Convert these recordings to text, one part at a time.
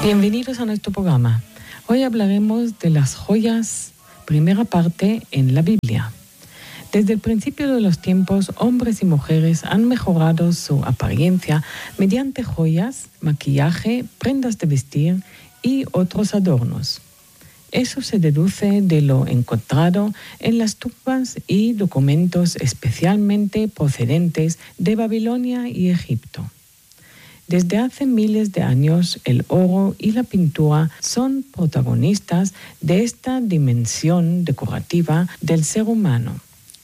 Bienvenidos a nuestro programa. Hoy hablaremos de las joyas, primera parte en la Biblia. Desde el principio de los tiempos, hombres y mujeres han mejorado su apariencia mediante joyas, maquillaje, prendas de vestir y otros adornos. Eso se deduce de lo encontrado en las tumbas y documentos especialmente procedentes de Babilonia y Egipto. Desde hace miles de años, el oro y la pintura son protagonistas de esta dimensión decorativa del ser humano.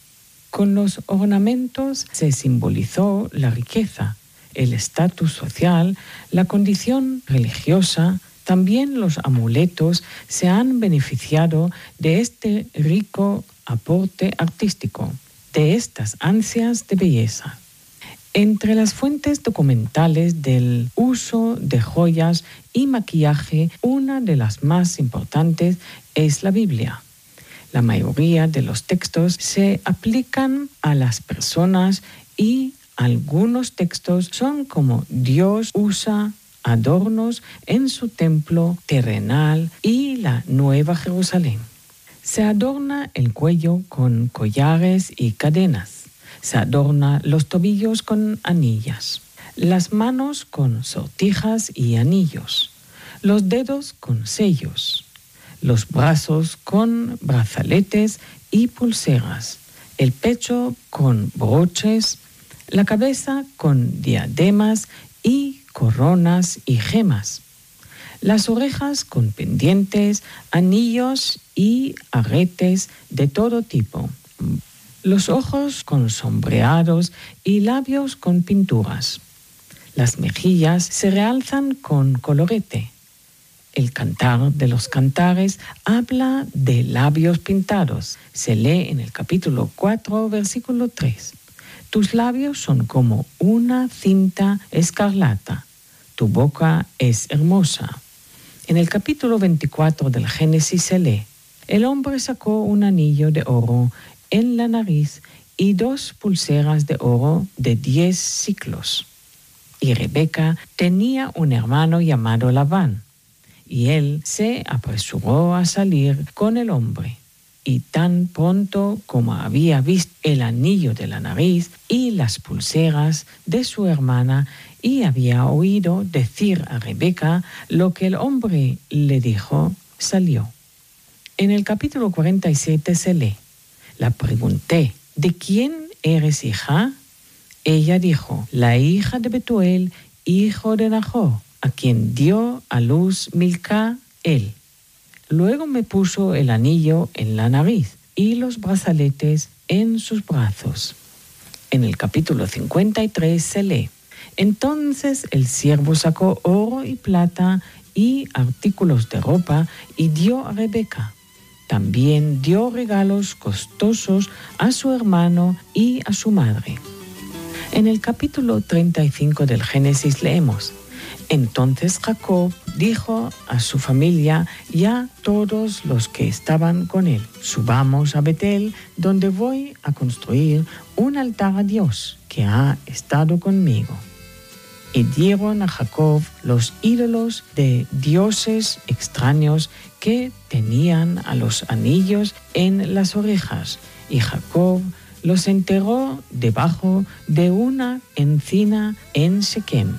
Con los ornamentos se simbolizó la riqueza, el estatus social, la condición religiosa. También los amuletos se han beneficiado de este rico aporte artístico, de estas ansias de belleza. Entre las fuentes documentales del uso de joyas y maquillaje, una de las más importantes es la Biblia. La mayoría de los textos se aplican a las personas y algunos textos son como Dios usa adornos en su templo terrenal y la Nueva Jerusalén. Se adorna el cuello con collares y cadenas. Se adorna los tobillos con anillas, las manos con sortijas y anillos, los dedos con sellos, los brazos con brazaletes y pulseras, el pecho con broches, la cabeza con diademas y coronas y gemas, las orejas con pendientes, anillos y aretes de todo tipo, los ojos con sombreados y labios con pinturas. Las mejillas se realzan con colorete. El cantar de los cantares habla de labios pintados. Se lee en el capítulo 4, versículo 3. Tus labios son como una cinta escarlata. Tu boca es hermosa. En el capítulo 24 del Génesis se lee: el hombre sacó un anillo de oro en la nariz y 2 pulseras de oro de 10 siclos. Y Rebeca tenía un hermano llamado Labán, y él se apresuró a salir con el hombre. Y tan pronto como había visto el anillo de la nariz y las pulseras de su hermana, y había oído decir a Rebeca lo que el hombre le dijo, salió. En el capítulo 47 se lee: la pregunté, ¿de quién eres hija? Ella dijo, la hija de Betuel, hijo de Nahor, a quien dio a luz Milca él. Luego me puso el anillo en la nariz y los brazaletes en sus brazos. En el capítulo 53 se lee: entonces el siervo sacó oro y plata y artículos de ropa y dio a Rebeca. También dio regalos costosos a su hermano y a su madre. En el capítulo 35 del Génesis leemos: entonces Jacob dijo a su familia y a todos los que estaban con él: subamos a Betel, donde voy a construir un altar a Dios, que ha estado conmigo. Y dieron a Jacob los ídolos de dioses extraños que tenían a los anillos en las orejas, y Jacob los enterró debajo de una encina en Siquem.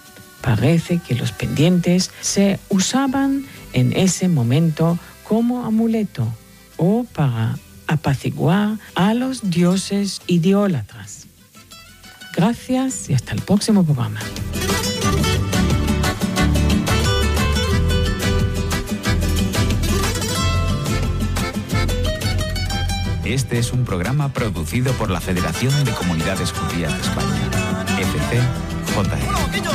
Parece que los pendientes se usaban en ese momento como amuleto o para apaciguar a los dioses idólatras. Gracias y hasta el próximo programa. Este es un programa producido por la Federación de Comunidades Judías de España, FCJE.